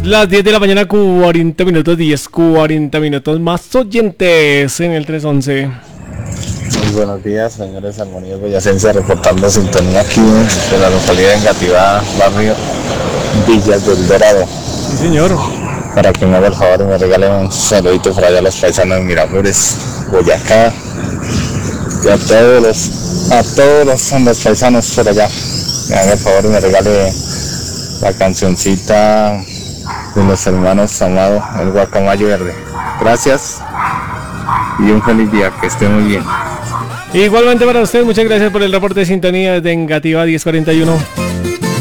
Las 10 de la mañana, 40 minutos, 10, 40 minutos. Más oyentes en el 311. Muy buenos días, señores Armonías Boyacense, reportando sintonía aquí de la localidad de Engativá, barrio Villas del Dorado. Sí, señor. Para que me haga el favor y me regale un saludito por allá a los paisanos de Miraflores, Boyacá, y a todos los paisanos por allá. Me haga el favor y me regale la cancioncita de los hermanos Amado, el Guacamayo Verde. Gracias y un feliz día, que esté muy bien. Igualmente para usted, muchas gracias por el reporte de sintonía de Engativá 1041.